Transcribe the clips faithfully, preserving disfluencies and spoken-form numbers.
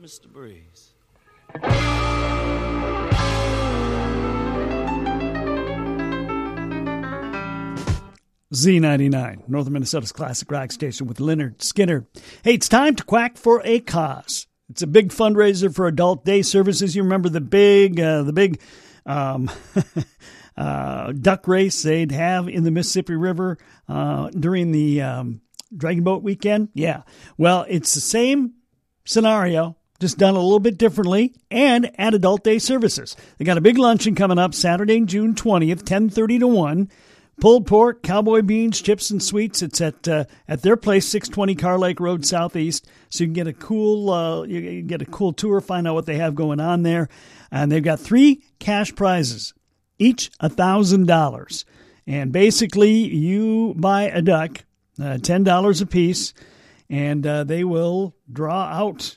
Mister Breeze. Z ninety-nine, Northern Minnesota's classic rock station with Leonard Skinner. Hey, it's time to quack for a cause. It's a big fundraiser for Adult Day Services. You remember the big, uh, the big um, uh, duck race they'd have in the Mississippi River uh, during the um, Dragon Boat weekend? Yeah. Well, it's the same scenario, just done a little bit differently, and at Adult Day Services. They got a big luncheon coming up Saturday, June twentieth, ten thirty to one. Pulled pork, cowboy beans, chips, and sweets. It's at uh, at their place, six twenty Car Lake Road Southeast. So you can get a cool uh, you can get a cool tour, find out what they have going on there. And they've got three cash prizes, each a thousand dollars. And basically, you buy a duck, uh, ten dollars a piece, and uh, they will draw out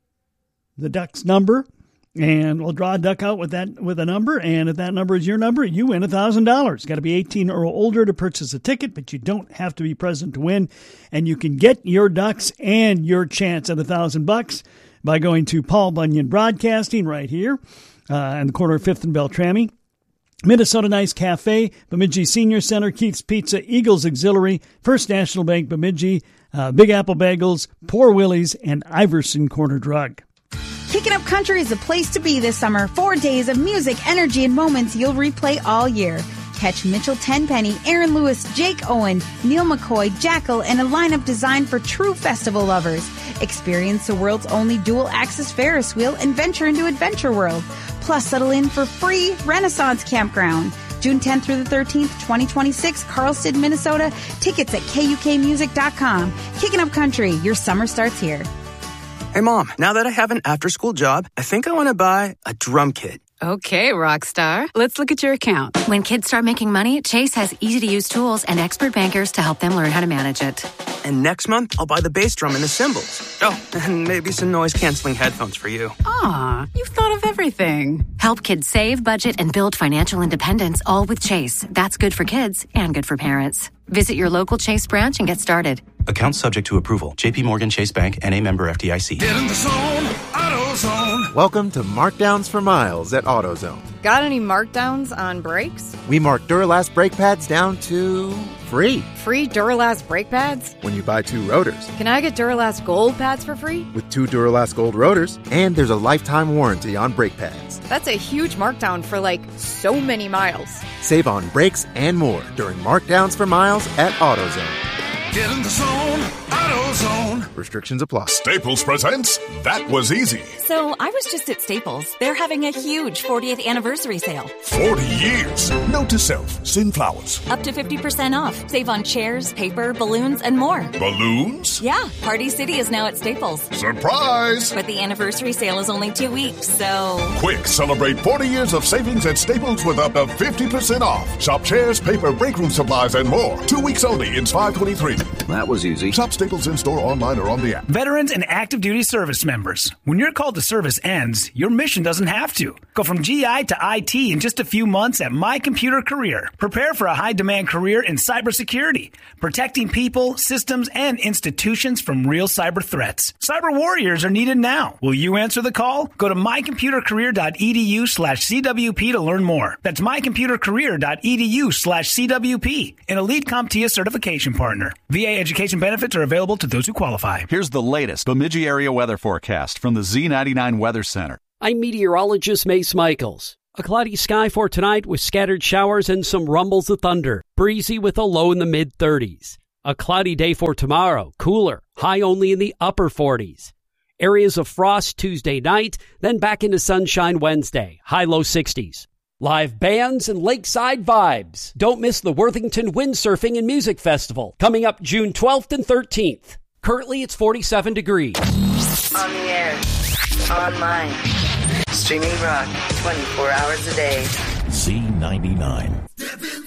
the duck's number. And we'll draw a duck out with that with a number, and if that number is your number, you win one thousand dollars. Got to be eighteen or older to purchase a ticket, but you don't have to be present to win. And you can get your ducks and your chance at one thousand bucks by going to Paul Bunyan Broadcasting right here uh, in the corner of fifth and Beltrami. Minnesota Nice Cafe, Bemidji Senior Center, Keith's Pizza, Eagles Auxiliary, First National Bank, Bemidji, uh, Big Apple Bagels, Poor Willie's, and Iverson Corner Drug. Kicking Up Country is the place to be this summer. Four days of music, energy, and moments you'll replay all year. Catch Mitchell Tenpenny, Aaron Lewis, Jake Owen, Neil McCoy, Jackal, and a lineup designed for true festival lovers. Experience the world's only dual-axis Ferris wheel and venture into Adventure World. Plus, settle in for free Renaissance Campground. June tenth through the thirteenth, twenty twenty-six, Carlston, Minnesota. Tickets at K U K music dot com. Kicking Up Country, your summer starts here. Hey, Mom, now that I have an after-school job, I think I want to buy a drum kit. Okay, rock star. Let's look at your account. When kids start making money, Chase has easy-to-use tools and expert bankers to help them learn how to manage it. And next month, I'll buy the bass drum and the cymbals. Oh, and maybe some noise-canceling headphones for you. Aw, you've thought of everything. Help kids save, budget, and build financial independence, all with Chase. That's good for kids and good for parents. Visit your local Chase branch and get started. Account subject to approval. J P Morgan Chase Bank, N A member F D I C. Get in the zone, AutoZone. Welcome to Markdowns for Miles at AutoZone. Got any markdowns on brakes? We mark Duralast brake pads down to free. Free Duralast brake pads? When you buy two rotors. Can I get Duralast Gold pads for free? With two Duralast Gold rotors, and there's a lifetime warranty on brake pads. That's a huge markdown for, like, so many miles. Save on brakes and more during Markdowns for Miles at AutoZone. Get in the zone, AutoZone. Restrictions apply. Staples presents That Was Easy. So I was just at Staples. They're having a huge fortieth anniversary sale. forty years. Note to self, send flowers. Up to fifty percent off. Save on chairs, paper, balloons, and more. Balloons? Yeah, Party City is now at Staples. Surprise! But the anniversary sale is only two weeks, so... Quick, celebrate forty years of savings at Staples with up to fifty percent off. Shop chairs, paper, break room supplies, and more. Two weeks only in five twenty-three. That was easy. Shop Staples in-store, online, or on the app. Veterans and active duty service members. When your call to service ends, your mission doesn't have to. Go from G I to I T in just a few months at My Computer Career. Prepare for a high-demand career in cybersecurity, protecting people, systems, and institutions from real cyber threats. Cyber warriors are needed now. Will you answer the call? Go to mycomputercareer.edu slash CWP to learn more. That's mycomputercareer.edu slash CWP, an elite CompTIA certification partner. V A education benefits are available to those who qualify. Here's the latest Bemidji area weather forecast from the Z ninety-nine Weather Center. I'm meteorologist Mace Michaels. A cloudy sky for tonight with scattered showers and some rumbles of thunder. Breezy with a low in the mid-thirties. A cloudy day for tomorrow. Cooler. High only in the upper forties. Areas of frost Tuesday night, then back into sunshine Wednesday. High low sixties. Live bands and lakeside vibes. Don't miss the Worthington Windsurfing and Music Festival coming up June twelfth and thirteenth. Currently, it's forty-seven degrees. On the air, online, streaming rock twenty-four hours a day. Z ninety-nine.